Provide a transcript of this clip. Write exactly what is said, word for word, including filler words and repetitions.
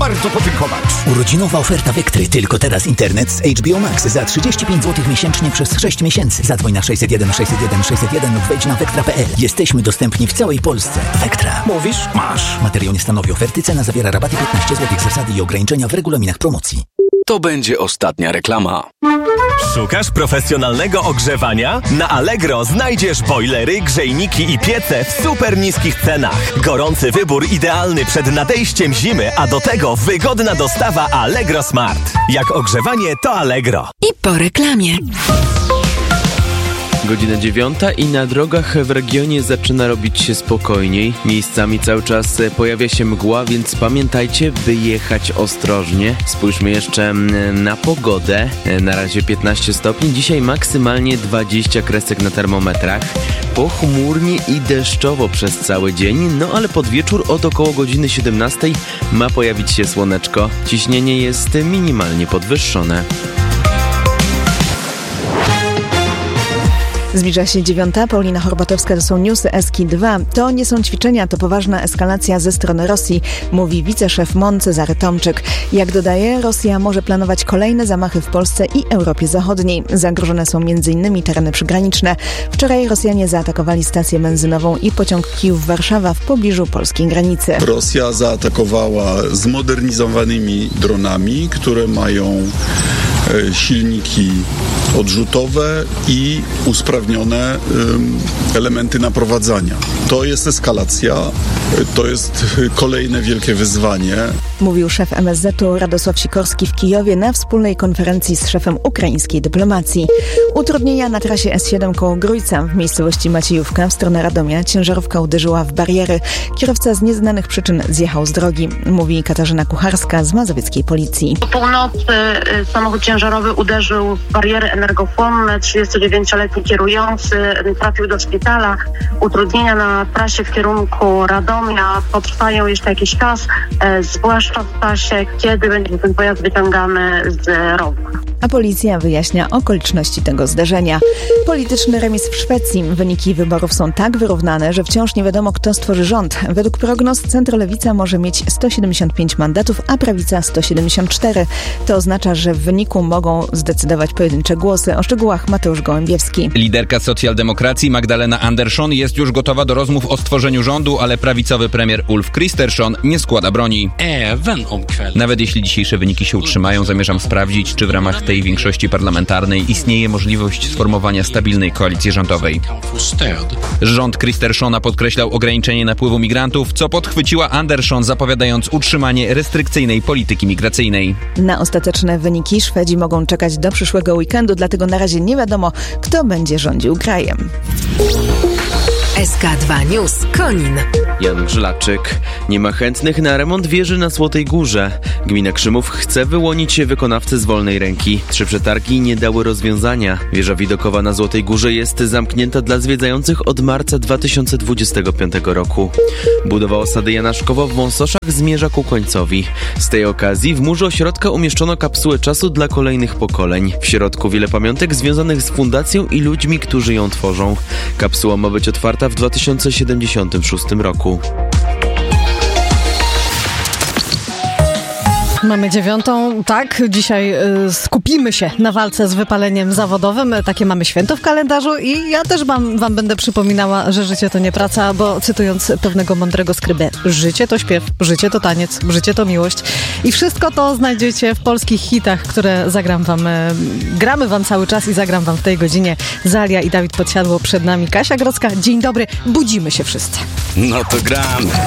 bardzo podziękować. Urodzinowa oferta Vectry. Tylko teraz internet z H B O Max za trzydzieści pięć złotych miesięcznie przez sześć miesięcy. Zadzwoń na sześćset jeden sześćset jeden sześćset jeden lub wejdź na vectra kropka p l. Jesteśmy dostępni w całej Polsce. Vectra. Mówisz? Masz. Materiał nie stanowi oferty. Cena zawiera rabaty piętnaście złotych. Zasady i ograniczenia w regulaminach promocji. To będzie ostatnia reklama. Szukasz profesjonalnego ogrzewania? Na Allegro znajdziesz bojlery, grzejniki i piece w super niskich cenach. Gorący wybór idealny przed nadejściem zimy, a do tego wygodna dostawa Allegro Smart. Jak ogrzewanie, to Allegro. I po reklamie. Godzina dziewiąta i na drogach w regionie zaczyna robić się spokojniej. Miejscami cały czas pojawia się mgła, więc pamiętajcie, by jechać ostrożnie. Spójrzmy jeszcze na pogodę. Na razie piętnaście stopni, dzisiaj maksymalnie dwadzieścia kresek na termometrach. Pochmurnie i deszczowo przez cały dzień, no ale pod wieczór od około godziny siedemnastej ma pojawić się słoneczko. Ciśnienie jest minimalnie podwyższone. Zbliża się dziewiąta. Paulina Horbatowska, to są newsy Eski dwa. To nie są ćwiczenia, to poważna eskalacja ze strony Rosji, mówi wiceszef M O N Cezary Tomczyk. Jak dodaje, Rosja może planować kolejne zamachy w Polsce i Europie Zachodniej. Zagrożone są między innymi tereny przygraniczne. Wczoraj Rosjanie zaatakowali stację benzynową i pociąg Kijów-Warszawa w pobliżu polskiej granicy. Rosja zaatakowała zmodernizowanymi dronami, które mają silniki odrzutowe i usprawnione um, elementy naprowadzania. To jest eskalacja, to jest kolejne wielkie wyzwanie. Mówił szef M S Z u Radosław Sikorski w Kijowie na wspólnej konferencji z szefem ukraińskiej dyplomacji. Utrudnienia na trasie S siedem koło Grójca w miejscowości Maciejówka w stronę Radomia. Ciężarówka uderzyła w bariery. Kierowca z nieznanych przyczyn zjechał z drogi, mówi Katarzyna Kucharska z mazowieckiej policji. Po północy samochód ciężarowy uderzył w bariery energochłonne. trzydziestodziewięcioletni kierujący trafił do szpitala. Utrudnienia na trasie w kierunku Radomia potrwają jeszcze jakiś czas, e, zwłaszcza w czasie, kiedy będzie ten pojazd wyciągany z rowu. A policja wyjaśnia okoliczności tego zdarzenia. Polityczny remis w Szwecji. Wyniki wyborów są tak wyrównane, że wciąż nie wiadomo, kto stworzy rząd. Według prognoz centrolewica może mieć sto siedemdziesiąt pięć mandatów, a prawica sto siedemdziesiąt cztery. To oznacza, że w wyniku mogą zdecydować pojedyncze głosy. O szczegółach Mateusz Gołębiewski. Liderka socjaldemokracji Magdalena Andersson jest już gotowa do rozmów o stworzeniu rządu, ale prawicowy premier Ulf Kristersson nie składa broni. Nawet jeśli dzisiejsze wyniki się utrzymają, zamierzam sprawdzić, czy w ramach tej większości parlamentarnej istnieje możliwość sformowania stabilnej koalicji rządowej. Rząd Kristerssona podkreślał ograniczenie napływu migrantów, co podchwyciła Andersson, zapowiadając utrzymanie restrykcyjnej polityki migracyjnej. Na ostateczne wyniki Szwedzi mogą czekać do przyszłego weekendu, dlatego na razie nie wiadomo, kto będzie rządził krajem. S K dwa News Konin. Jan Grzylaczyk. Nie ma chętnych na remont wieży na Złotej Górze. Gmina Krzymów chce wyłonić wykonawcę z wolnej ręki. Trzy przetargi nie dały rozwiązania. Wieża widokowa na Złotej Górze jest zamknięta dla zwiedzających od marca dwa tysiące dwudziestego piątego roku. Budowa osady Janaszkowo w Wąsoszach zmierza ku końcowi. Z tej okazji w murze ośrodka umieszczono kapsułę czasu dla kolejnych pokoleń. W środku wiele pamiątek związanych z fundacją i ludźmi, którzy ją tworzą. Kapsuła ma być otwarta w dwa tysiące siedemdziesiątym szóstym roku. Mamy dziewiątą, tak, dzisiaj y, skupimy się na walce z wypaleniem zawodowym. Takie mamy święto w kalendarzu i ja też wam, wam będę przypominała, że życie to nie praca, bo cytując pewnego mądrego skrybę, życie to śpiew, życie to taniec, życie to miłość. I wszystko to znajdziecie w polskich hitach, które zagram wam, y, gramy wam cały czas i zagram wam w tej godzinie. Zalia i Dawid Podsiadło, przed nami Kasia Grodzka. Dzień dobry, budzimy się wszyscy. No to gramy.